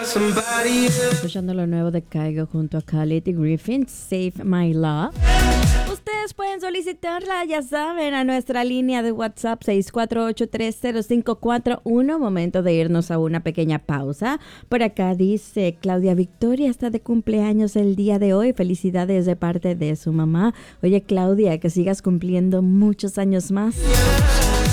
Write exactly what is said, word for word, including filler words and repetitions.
Escuchando lo nuevo de Kygo junto a Khalid y Griffin, Save My Love. Ustedes pueden solicitarla, ya saben, a nuestra línea de WhatsApp seis cuatro ocho tres cero cinco cuatro uno. Momento de irnos a una pequeña pausa. Por acá dice Claudia Victoria está de cumpleaños el día de hoy. Felicidades de parte de su mamá. Oye, Claudia, que sigas cumpliendo muchos años más.